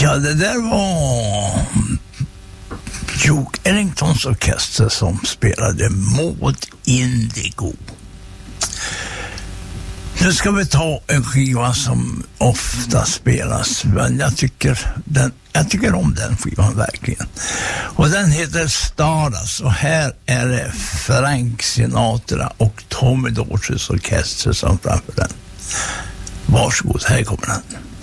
Ja, det där var Duke Ellingtons orkester som spelade Maud Indigo. Nu ska vi ta en skiva som ofta spelas, men jag tycker om den skivan verkligen. Och den heter Stardust, och här är det Frank Sinatra och Tommy Dorses orkester som framför den. Varsågod, här kommer den.